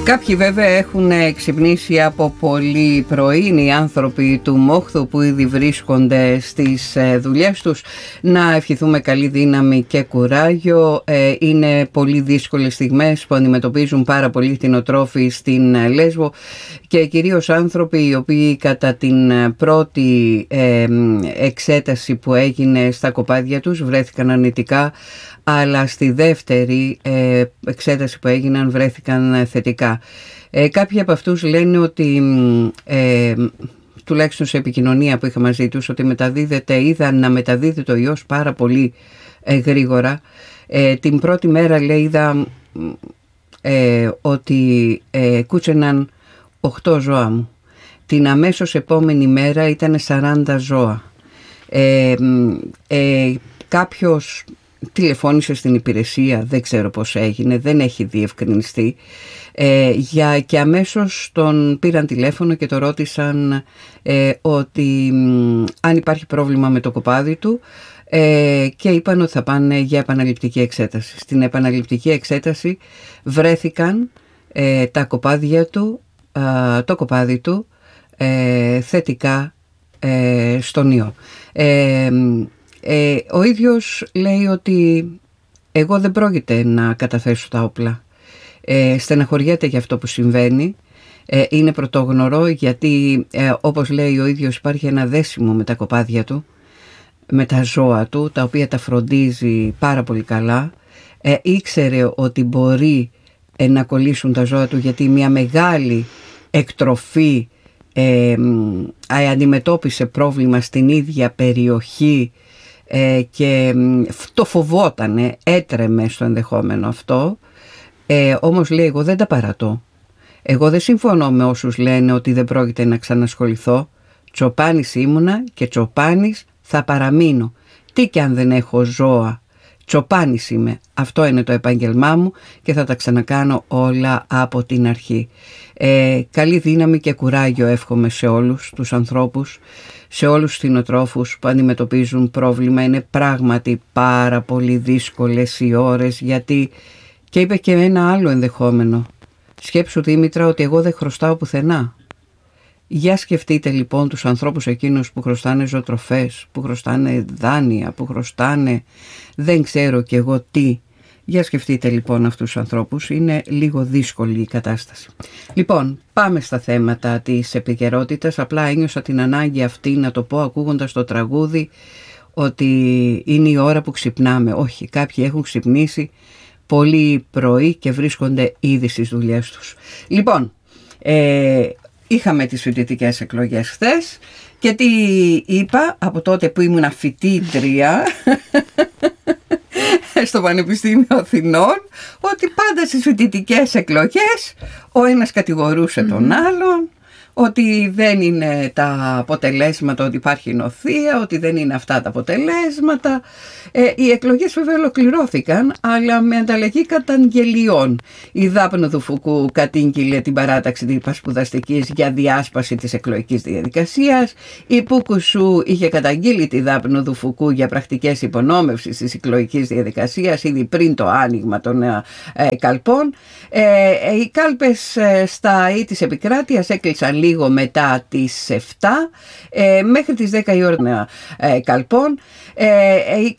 Κάποιοι βέβαια έχουν ξυπνήσει από πολύ πρωί, οι άνθρωποι του Μόχθου που ήδη βρίσκονται στις δουλειές τους. Να ευχηθούμε καλή δύναμη και κουράγιο. Είναι πολύ δύσκολες στιγμές που αντιμετωπίζουν πάρα πολύ κτηνοτρόφοι στην Λέσβο και κυρίως άνθρωποι οι οποίοι κατά την πρώτη εξέταση που έγινε στα κοπάδια τους βρέθηκαν αρνητικά, αλλά στη δεύτερη εξέταση που έγιναν βρέθηκαν θετικά. Κάποιοι από αυτούς λένε ότι, τουλάχιστον σε επικοινωνία που είχα μαζί τους, ότι είδαν να μεταδίδεται ο ιός πάρα πολύ γρήγορα. Την πρώτη μέρα, λέει, είδα ότι κούτσεναν 8 ζώα μου. Την αμέσως επόμενη μέρα ήταν 40 ζώα. Κάποιος τηλεφώνησε στην υπηρεσία, δεν ξέρω πώς έγινε, δεν έχει διευκρινιστεί, και αμέσως τον πήραν τηλέφωνο και το ρώτησαν ότι αν υπάρχει πρόβλημα με το κοπάδι του, και είπαν ότι θα πάνε για επαναληπτική εξέταση. Στην επαναληπτική εξέταση βρέθηκαν τα κοπάδια του, το κοπάδι του θετικά στον ιό. Ο ίδιος λέει ότι εγώ δεν πρόκειται να καταθέσω τα όπλα. Στεναχωριέται για αυτό που συμβαίνει. Είναι πρωτόγνωρο γιατί όπως λέει ο ίδιος υπάρχει ένα δέσιμο με τα κοπάδια του, με τα ζώα του, τα οποία τα φροντίζει πάρα πολύ καλά. Ήξερε ότι μπορεί να κολλήσουν τα ζώα του γιατί μια μεγάλη εκτροφή αντιμετώπισε πρόβλημα στην ίδια περιοχή και το φοβότανε, έτρεμε στο ενδεχόμενο αυτό. Όμως λέει, εγώ δεν τα παρατώ. Εγώ δεν συμφωνώ με όσους λένε ότι δεν πρόκειται να ξανασχοληθώ. Τσοπάνης ήμουνα και τσοπάνης θα παραμείνω. Τι κι αν δεν έχω ζώα, τσοπάνης είμαι. Αυτό είναι το επάγγελμά μου και θα τα ξανακάνω όλα από την αρχή. Καλή δύναμη και κουράγιο εύχομαι σε όλους τους ανθρώπους, σε όλους τους κτηνοτρόφους που αντιμετωπίζουν πρόβλημα. Είναι πράγματι πάρα πολύ δύσκολες οι ώρες, γιατί και είπε και ένα άλλο ενδεχόμενο. Σκέψου, Δήμητρα, ότι εγώ δεν χρωστάω πουθενά. Για σκεφτείτε λοιπόν τους ανθρώπους εκείνους που χρωστάνε ζωοτροφές, που χρωστάνε δάνεια, που χρωστάνε δεν ξέρω κι εγώ τι. Για σκεφτείτε λοιπόν αυτούς τους ανθρώπους, είναι λίγο δύσκολη η κατάσταση. Λοιπόν, πάμε στα θέματα της επικαιρότητας. Απλά ένιωσα την ανάγκη αυτή να το πω ακούγοντας το τραγούδι, ότι είναι η ώρα που ξυπνάμε. Όχι, κάποιοι έχουν ξυπνήσει πολύ πρωί και βρίσκονται ήδη στις δουλειές τους. Λοιπόν, είχαμε τις φοιτητικές εκλογές χθες και τι είπα από τότε που ήμουν φοιτήτρια στο Πανεπιστήμιο Αθηνών, ότι πάντα στις φοιτητικές εκλογές ο ένας κατηγορούσε τον άλλον, ότι δεν είναι τα αποτελέσματα, ότι υπάρχει νοθεία, ότι δεν είναι αυτά τα αποτελέσματα. Οι εκλογές βέβαια ολοκληρώθηκαν, αλλά με ανταλλαγή καταγγελιών. Η Δάπνο του Φουκού κατήγγειλε την παράταξη της σπουδαστικής για διάσπαση της εκλογικής διαδικασίας. Η Πούκουσου είχε καταγγείλει τη Δάπνο του Φουκού για πρακτικές υπονόμευσης της εκλογικής διαδικασίας ήδη πριν το άνοιγμα των καλπών. Οι κάλπες στα ΙΕ της επικράτειας έκλεισαν λίγο μετά τις 7 μέχρι τις 10 η ώρα καλπών. Οι